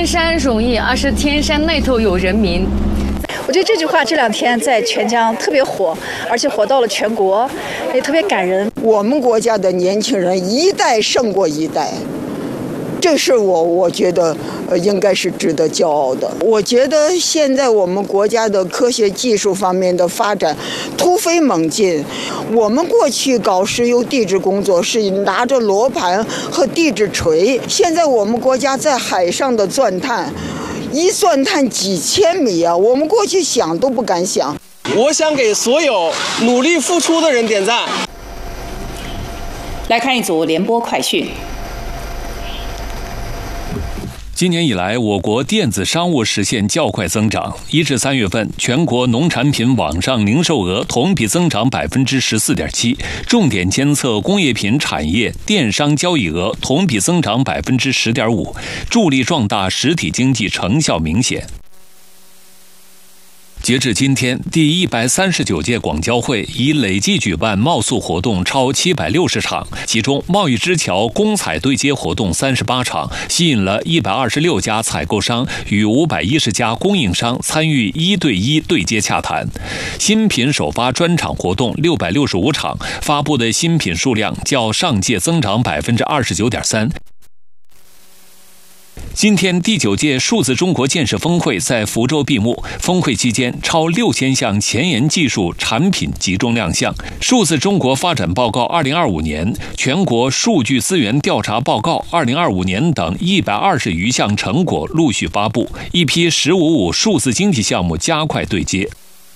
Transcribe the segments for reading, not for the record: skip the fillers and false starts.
山容易，而是天山那头有人民。 我觉得这句话这2天在全疆特别火，而且火到了全国，也特别感人。 我们国家的年轻人一代胜过一代，这是我觉得应该是值得骄傲的。我觉得现在我们国家的科学技术方面的发展突飞猛进。我们过去搞石油地质工作是拿着罗盘和地质锤，现在我们国家在海上的钻探，一钻探几千米啊！我们过去想都不敢想。 我想给所有努力付出的人点赞。 来看一组联播快讯。 今年以来，我国电子商务实现较快增长。1至3月份，全国农产品网上零售额同比增长14.7%，重点监测工业品产业电商交易额同比增长10.5%，助力壮大实体经济成效明显。截至今天，第139届广交会已累计举办贸促活动超760场，其中贸易之桥公采对接活动38场，吸引了126家采购商与510家供应商参与1对1对接洽谈。新品首发专场活动665场，发布的新品数量较上届增长29.3%。今天，第9届数字中国建设峰会在福州闭幕。峰会期间，超6000项前沿技术产品集中亮相。数字中国发展报告2025年、全国数据资源调查报告2025年等120余项成果陆续发布，一批“15+5”数字经济项目加快对接。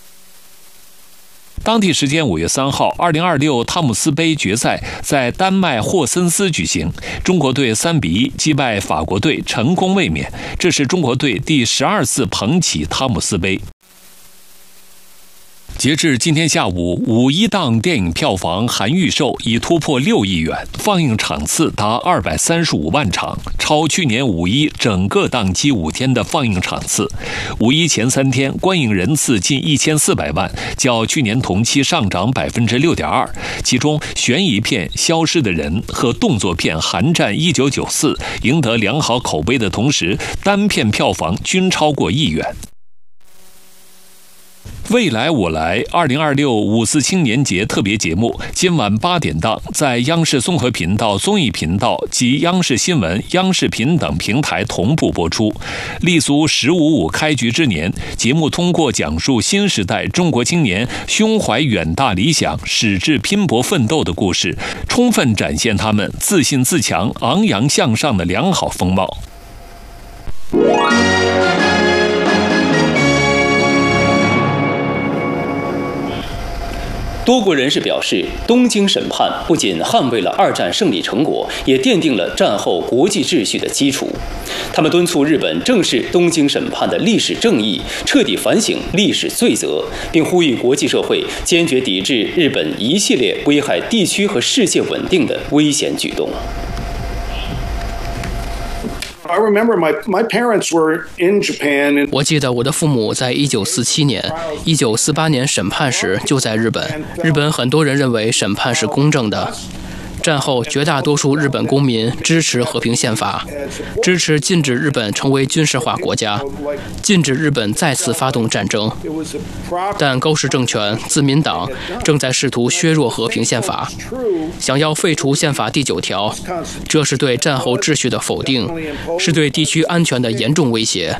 当地时间5月3号，2026汤姆斯杯决赛在丹麦霍森斯举行，中国队3-1击败法国队，成功卫冕。这是中国队第12次捧起汤姆斯杯。截至今天下午，5一档电影票房含预售已突破6亿元，放映场次达235万场，超去年5一整个档期5天的放映场次。5一前3天观影人次近1400万，较去年同期上涨6.2%。其中，悬疑片《消失的人》和动作片《寒战1994》赢得良好口碑的同时，单片票房均超过1亿元。未来我来202654青年节特别节目，今晚8点档在央视综合频道、综艺频道及央视新闻、央视频等平台同步播出。立足“15+5”开局之年，节目通过讲述新时代中国青年胸怀远大理想、矢志拼搏奋斗的故事，充分展现他们自信自强、昂扬向上的良好风貌。 多国人士表示，东京审判不仅捍卫了2战胜利成果，也奠定了战后国际秩序的基础。他们敦促日本正视东京审判的历史正义，彻底反省历史罪责，并呼吁国际社会坚决抵制日本一系列危害地区和世界稳定的危险举动。 我记得我的父母在1947年、1948年审判时就在日本。日本很多人认为审判是公正的。战后，绝大多数日本公民支持和平宪法，支持禁止日本成为军事化国家，禁止日本再次发动战争。但高市政权、自民党正在试图削弱和平宪法，想要废除宪法第9条，这是对战后秩序的否定，是对地区安全的严重威胁。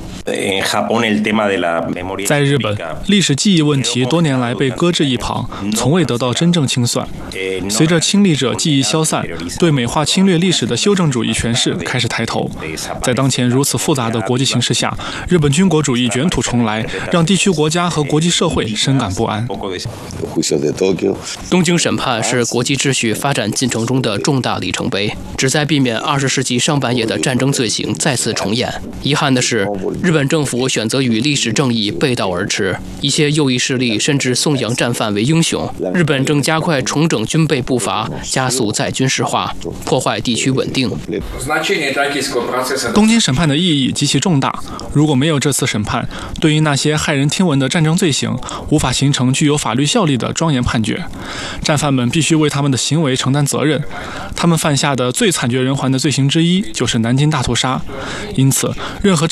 在日本，历史记忆问题多年来被搁置一旁，从未得到真正清算。随着亲历者记忆消散，对美化侵略历史的修正主义诠释开始抬头。在当前如此复杂的国际形势下，日本军国主义卷土重来，让地区国家和国际社会深感不安。 东京审判是国际秩序发展进程中的重大里程碑，旨在避免20世纪上半叶的战争罪行再次重演。遗憾的是，日本政府选择与历史正义背道而驰，一些右翼势力甚至颂扬战犯为英雄。日本正加快重整军备步伐，加速再军事化，破坏地区稳定。 东京审判的意义极其重大，如果没有这次审判，对于那些骇人听闻的战争罪行，无法形成具有法律效力的庄严判决。战犯们必须为他们的行为承担责任。他们犯下的最惨绝人寰的罪行之一就是南京大屠杀。因此，任何